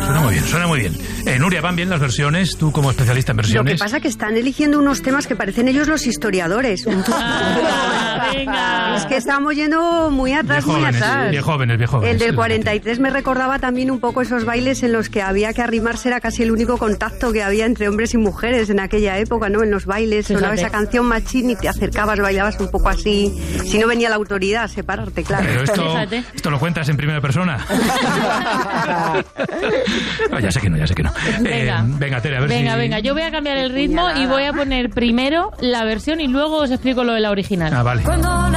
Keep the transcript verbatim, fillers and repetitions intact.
Suena muy bien, suena muy bien. Eh, Nuria, ¿van bien las versiones? Tú como especialista en versiones. Lo que pasa es que están eligiendo unos temas que parecen ellos los historiadores. Ah, venga. Es que estamos yendo muy atrás, Bien muy jóvenes, atrás. bien jóvenes, bien jóvenes. El del cuarenta y tres me recordaba también un poco esos bailes en los que había que arrimarse, era casi el único contacto que había entre hombres y mujeres en aquella época, ¿no? En los bailes, sonaba esa canción Machín y te acercabas, bailabas un poco así. Si no venía la autoridad, a separarte, claro. Pero esto, esto lo cuentas en primera persona. No, ya sé que no, ya sé que no. Venga, eh, venga Tere, a ver venga, si... venga, yo voy a cambiar el ritmo y voy a poner primero la versión y luego os explico lo de la original. Ah, vale. Cuando